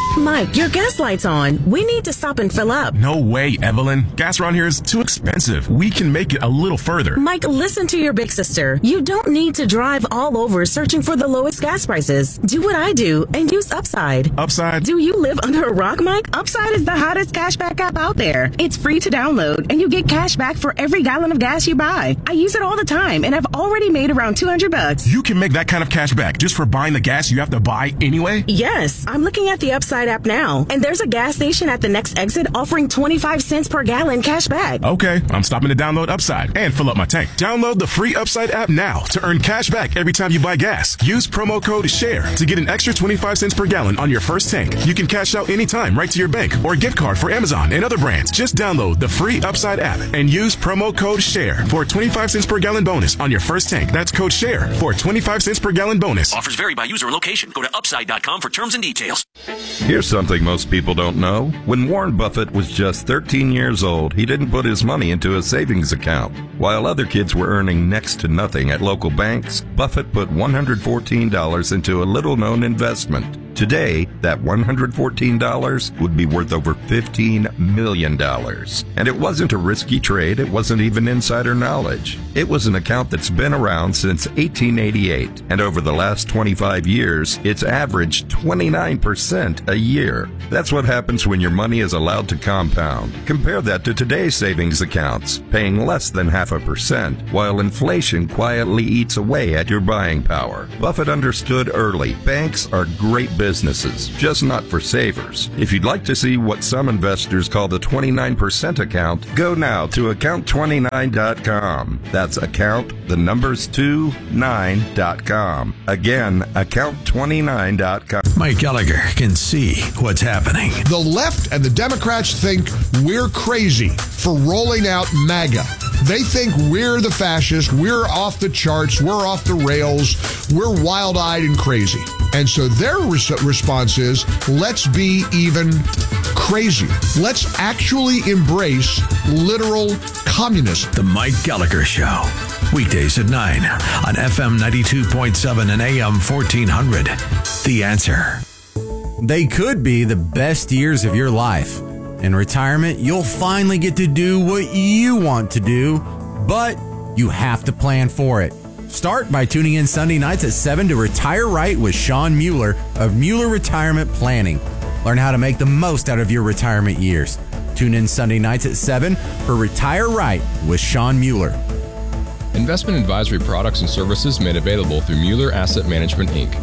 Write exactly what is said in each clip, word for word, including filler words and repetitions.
Mike, your gas light's on. We need to stop and fill up. No way, Evelyn. Gas around here is too expensive. We can make it a little further. Mike, listen to your big sister. You don't need to drive all over searching for the lowest gas prices. Do what I do and use Upside. Upside? Do you live under a rock, Mike? Upside is the hottest cashback app out there. It's free to download, and you get cash back for every gallon of gas you buy. I use it all the time, and I've already made around two hundred bucks. You can make that kind of cash back just for buying the gas you have to buy anyway? Yes. I'm looking at the Upside app now, and there's a gas station at the next exit offering twenty-five cents per gallon cash back. Okay, I'm stopping to download Upside and fill up my tank. Download the free Upside app now to earn cash back every time you buy gas. Use promo code SHARE to get an extra twenty-five cents per gallon on your first tank. You can cash out anytime right to your bank or gift card for Amazon and other brands. Just download the free Upside app and use promo code SHARE for a twenty-five cents per gallon bonus on your first tank. That's code SHARE for a twenty-five cents per gallon bonus. Offers vary by user and location. Go to upside dot com for terms and details. Here's something most people don't know. When Warren Buffett was just thirteen years old, he didn't put his money into a savings account. While other kids were earning next to nothing at local banks, Buffett put one hundred fourteen dollars into a little-known investment. Today, that one hundred fourteen dollars would be worth over fifteen million dollars. And it wasn't a risky trade. It wasn't even insider knowledge. It was an account that's been around since eighteen eighty-eight. And over the last twenty-five years, it's averaged twenty-nine percent a year. That's what happens when your money is allowed to compound. Compare that to today's savings accounts, paying less than half a percent, while inflation quietly eats away at your buying power. Buffett understood early, banks are great businesses, just not for savers. If you'd like to see what some investors call the twenty-nine percent account, go now to account twenty-nine dot com. That's account, the numbers two, nine dot com. Again, account twenty-nine dot com. Mike Gallagher can see what's happening. The left and the Democrats think we're crazy for rolling out MAGA. They think we're the fascists, we're off the charts, we're off the rails, we're wild-eyed and crazy. And so their res- response is, let's be even crazier. Let's actually embrace literal communism. The Mike Gallagher Show. Weekdays at nine on F M ninety-two point seven and A M fourteen hundred. The Answer. They could be the best years of your life. In retirement, you'll finally get to do what you want to do, but you have to plan for it. Start by tuning in Sunday nights at seven to Retire Right with Sean Mueller of Mueller Retirement Planning. Learn how to make the most out of your retirement years. Tune in Sunday nights at seven for Retire Right with Sean Mueller. Investment advisory products and services made available through Mueller Asset Management, Incorporated.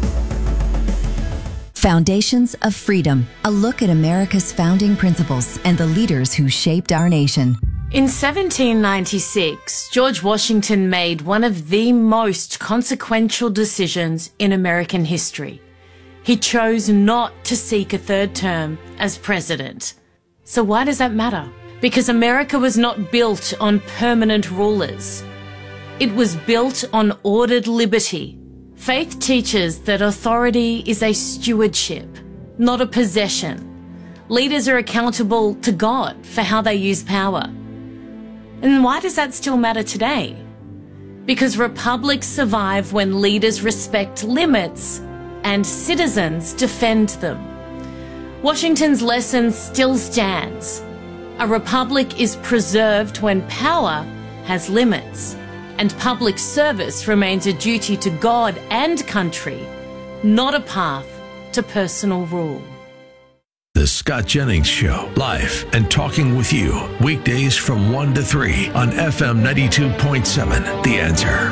Foundations of Freedom, a look at America's founding principles and the leaders who shaped our nation. In seventeen ninety-six, George Washington made one of the most consequential decisions in American history. He chose not to seek a third term as president. So why does that matter? Because America was not built on permanent rulers. It was built on ordered liberty. Faith teaches that authority is a stewardship, not a possession. Leaders are accountable to God for how they use power. And why does that still matter today? Because republics survive when leaders respect limits and citizens defend them. Washington's lesson still stands. A republic is preserved when power has limits, and public service remains a duty to God and country, not a path to personal rule. The Scott Jennings Show, live and talking with you, weekdays from one to three on F M ninety-two point seven, The Answer.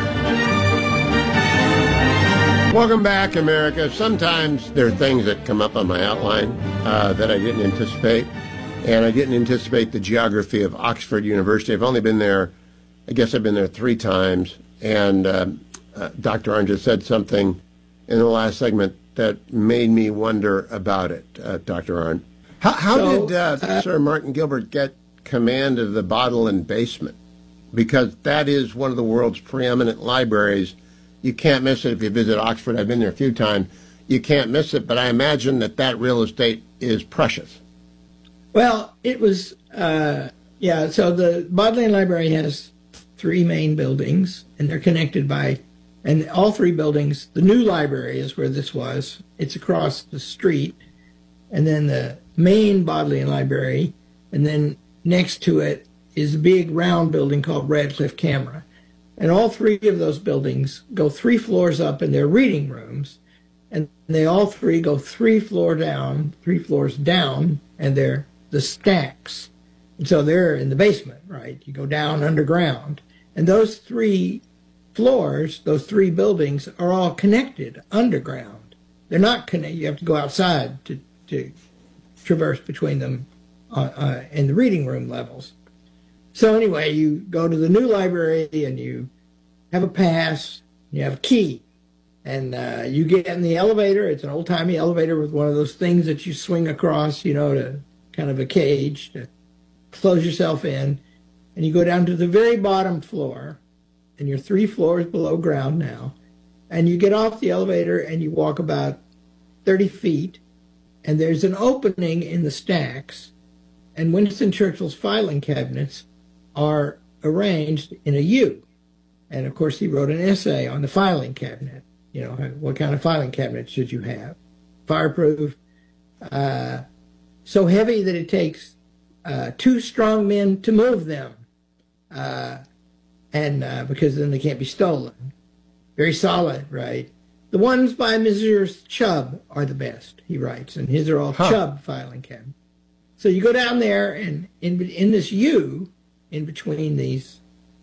Welcome back, America. Sometimes there are things that come up on my outline uh, that I didn't anticipate, and I didn't anticipate the geography of Oxford University. I've only been there, I guess I've been there three times, and uh, uh, Doctor Arnn just said something in the last segment that made me wonder about it, uh, Doctor Arnn. How, how so, did uh, uh, Sir Martin Gilbert get command of the Bodleian Basement? Because that is one of the world's preeminent libraries. You can't miss it if you visit Oxford. I've been there a few times. You can't miss it, but I imagine that that real estate is precious. Well, it was, uh, yeah, so the Bodleian Library has three main buildings, and they're connected by, and all three buildings, the new library is where this was. It's across the street, and then the main Bodleian Library, and then next to it is a big round building called Radcliffe Camera. And all three of those buildings go three floors up in their reading rooms, and they all three go three floor down, three floors down, and they're the stacks. And so they're in the basement, right? You go down underground. And those three floors, those three buildings, are all connected underground. They're not connected. You have to go outside to, to traverse between them uh, uh, in the reading room levels. So anyway, you go to the new library and you have a pass, you have a key, and uh, you get in the elevator. It's an old-timey elevator with one of those things that you swing across, you know, to kind of a cage to close yourself in, and you go down to the very bottom floor, and you're three floors below ground now, and you get off the elevator and you walk about thirty feet, and there's an opening in the stacks, and Winston Churchill's filing cabinets are arranged in a U. And of course, he wrote an essay on the filing cabinet. You know, what kind of filing cabinet should you have? Fireproof, uh, so heavy that it takes uh, two strong men to move them, uh, and uh, because then they can't be stolen. Very solid, right? The ones by Messrs. Chubb are the best, he writes, and his are all huh. Chubb filing cabinets. So you go down there, and in in this U, in between these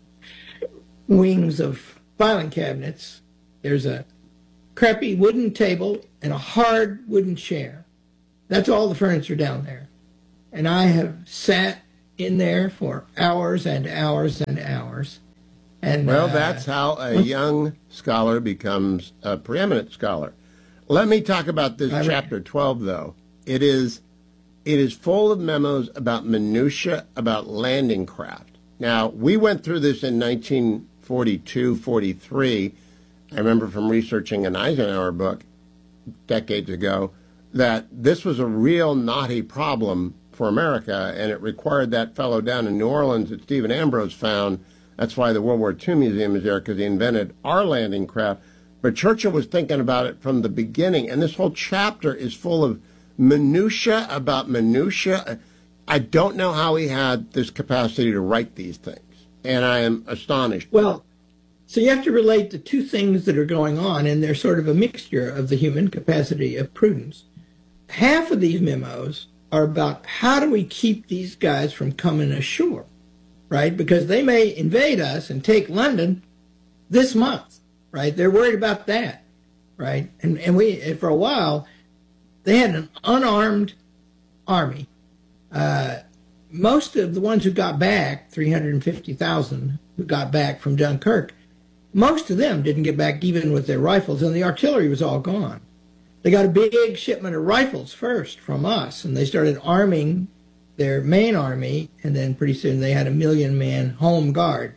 wings of filing cabinets, there's a crappy wooden table and a hard wooden chair. That's all the furniture down there. And I have sat in there for hours and hours and hours. And well, uh, that's how a young scholar becomes a preeminent scholar. Let me talk about this I chapter twelve, though. It is it is full of memos about minutia, about landing craft. Now, we went through this in nineteen forty-two, forty-three. I remember from researching an Eisenhower book decades ago that this was a real knotty problem for America, and it required that fellow down in New Orleans that Stephen Ambrose found. That's why the World War Two Museum is there, because he invented our landing craft. But Churchill was thinking about it from the beginning, and this whole chapter is full of minutia about minutia. I don't know how he had this capacity to write these things, and I am astonished. Well, so you have to relate the two things that are going on, and they're sort of a mixture of the human capacity of prudence. Half of these memos are about how do we keep these guys from coming ashore, right? Because they may invade us and take London this month, right? They're worried about that, right? And and we, for a while, they had an unarmed army. Uh, most of the ones who got back, three hundred fifty thousand who got back from Dunkirk, most of them didn't get back even with their rifles, and the artillery was all gone. They got a big shipment of rifles first from us, and they started arming their main army, and then pretty soon they had a million-man home guard.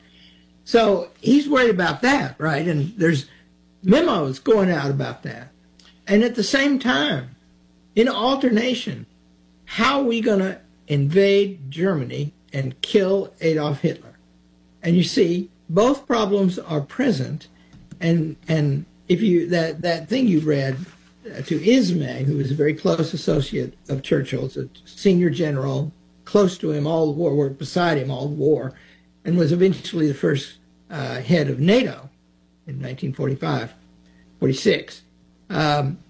So he's worried about that, right? And there's memos going out about that. And at the same time, in alternation, how are we going to invade Germany and kill Adolf Hitler? And you see, both problems are present. And and if you that, that thing you read uh, to Ismay, who was a very close associate of Churchill's, a senior general, close to him all the war, worked beside him all the war, and was eventually the first uh, head of NATO in nineteen forty-five, forty-six. Um,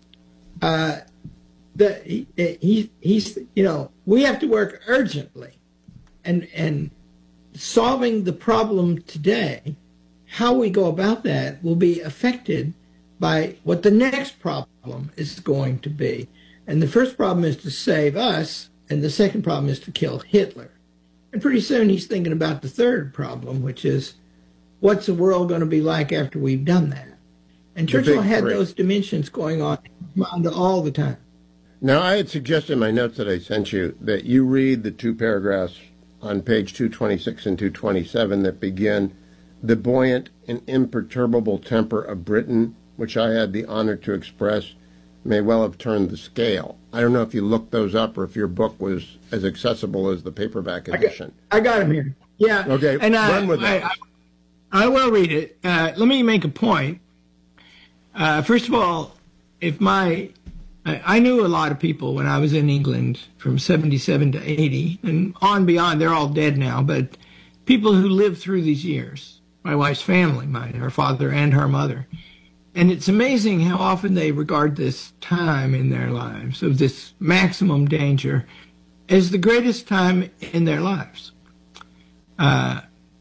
uh, the, he, he, he's, you know, we have to work urgently, and and solving the problem today, how we go about that will be affected by what the next problem is going to be. And the first problem is to save us, and the second problem is to kill Hitler. And pretty soon he's thinking about the third problem, which is, what's the world going to be like after we've done that? And Churchill had those dimensions going on all the time. Now, I had suggested in my notes that I sent you that you read the two paragraphs on page two twenty-six and two twenty-seven that begin, "The buoyant and imperturbable temper of Britain, which I had the honor to express, may well have turned the scale." I don't know if you looked those up or if your book was as accessible as the paperback edition. I got, I got them here. Yeah. Okay, and I, run with that. I, I, I will read it. Uh, let me make a point. Uh, first of all, if my I, I knew a lot of people when I was in England from seventy-seven to eighty, and on beyond. They're all dead now, but people who lived through these years. My wife's family, my her father and her mother. And it's amazing how often they regard this time in their lives of this maximum danger as the greatest time in their lives. Uh,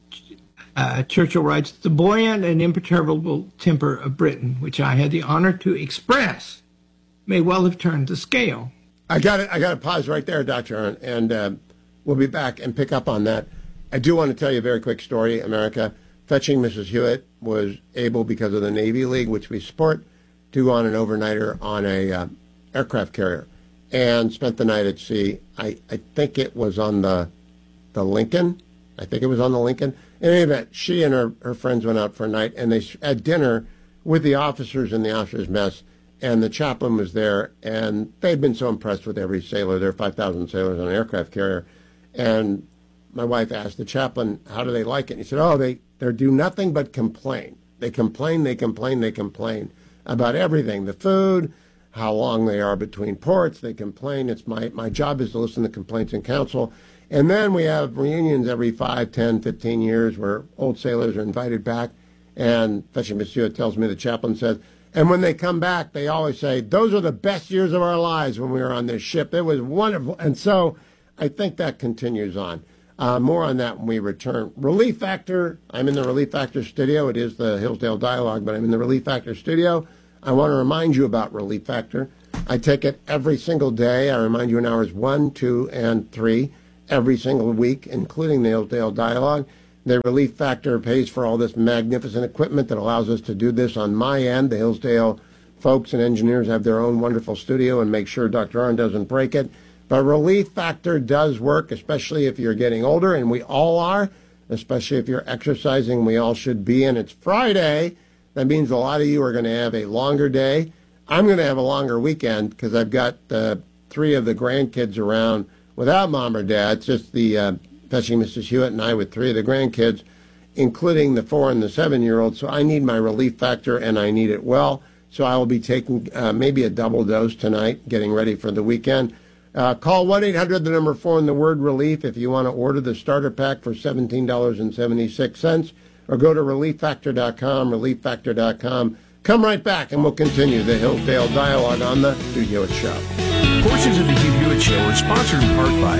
uh, Churchill writes, the buoyant and imperturbable temper of Britain, which I had the honor to express, may well have turned the scale. I got it. I got to pause right there, Doctor Arnn, and uh, we'll be back and pick up on that. I do want to tell you a very quick story, America. Fetching Missus Hewitt was able, because of the Navy League, which we support, to go on an overnighter on a uh, aircraft carrier and spent the night at sea. I, I think it was on the the Lincoln. I think it was on the Lincoln. In any event, she and her, her friends went out for a night, and they had dinner with the officers in the officers' mess, and the chaplain was there, and they'd been so impressed with every sailor. There are five thousand sailors on an aircraft carrier, and my wife asked the chaplain, how do they like it? And he said, oh, they, they do nothing but complain. They complain, they complain, they complain about everything. The food, how long they are between ports, they complain. It's my, my job is to listen to complaints and counsel. And then we have reunions every five, ten, fifteen years where old sailors are invited back. And Fetching Missus Hewitt tells me, the chaplain says, and when they come back, they always say, those are the best years of our lives when we were on this ship. It was wonderful. And so I think that continues on. Uh, more on that when we return. Relief Factor, I'm in the Relief Factor studio. It is the Hillsdale Dialogue, but I'm in the Relief Factor studio. I want to remind you about Relief Factor. I take it every single day. I remind you in hours one, two, and three every single week, including the Hillsdale Dialogue. The Relief Factor pays for all this magnificent equipment that allows us to do this on my end. The Hillsdale folks and engineers have their own wonderful studio and make sure Doctor Arnn doesn't break it. But Relief Factor does work, especially if you're getting older, and we all are, especially if you're exercising. We all should be, and it's Friday. That means a lot of you are going to have a longer day. I'm going to have a longer weekend because I've got uh, three of the grandkids around without mom or dad. It's just the uh, Fetching Missus Hewitt and I with three of the grandkids, including the four and the seven-year-old. So I need my Relief Factor, and I need it well. So I will be taking uh, maybe a double dose tonight, getting ready for the weekend. Uh, call one eight hundred, the number four, and the word relief if you want to order the starter pack for seventeen dollars and seventy-six cents, or go to relief factor dot com, relief factor dot com. Come right back, and we'll continue the Hillsdale Dialogue on the Hugh Hewitt Show. Portions of the Hugh Hewitt Show are sponsored in part by